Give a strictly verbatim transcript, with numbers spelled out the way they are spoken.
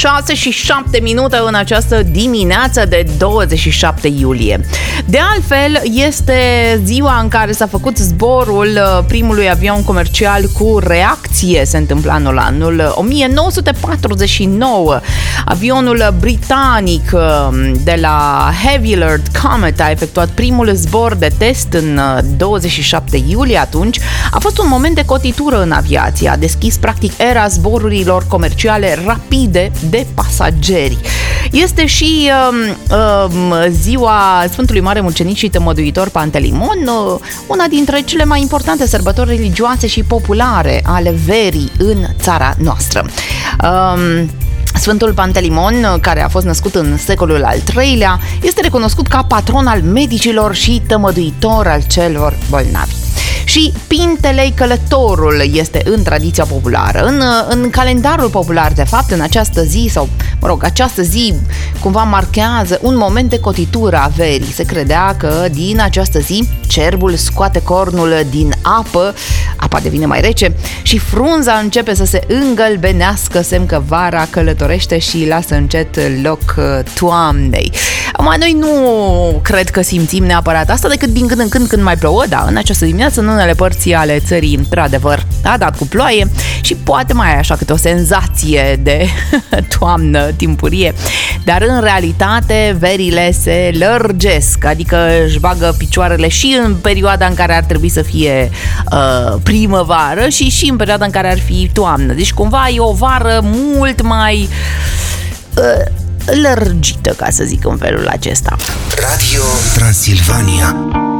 șase și șapte minute în această dimineață de douăzeci și șapte iulie. De altfel, este ziua în care s-a făcut zborul primului avion comercial cu reacție. Se întâmplă anul anul o mie nouă sute patruzeci și nouă. Avionul britanic de la Heavy Alert Comet a efectuat primul zbor de test în douăzeci și șapte iulie. Atunci a fost un moment de cotitură în aviație. A deschis practic era zborurilor comerciale rapide de pasageri. Este și um, um, ziua Sfântului Mare Mucenic și Tămăduitor Pantelimon, una dintre cele mai importante sărbători religioase și populare ale verii în țara noastră. Um, Sfântul Pantelimon, care a fost născut în secolul al treilea, este recunoscut ca patron al medicilor și tămăduitor al celor bolnavi. Și Pintelei Călătorul este în tradiția populară, în, în calendarul popular, de fapt, în această zi, sau, mă rog, această zi cumva marchează un moment de cotitură a verii. Se credea că din această zi cerbul scoate cornul din apă, apa devine mai rece și frunza începe să se îngălbenească, semn că vara călătorește și lasă încet loc toamnei. Acum, noi nu cred că simțim neapărat asta decât din când în când când mai plouă, da, în această dimineață în unele părți ale țării, într-adevăr, a dat cu ploaie și poate mai ai așa câte o senzație de toamnă timpurie, dar în realitate verile se lărgesc, adică își bagă picioarele și în perioada în care ar trebui să fie uh, primăvară și și în perioada în care ar fi toamnă. Deci cumva e o vară mult mai uh, lărgită, ca să zic în felul acesta. Radio Transilvania.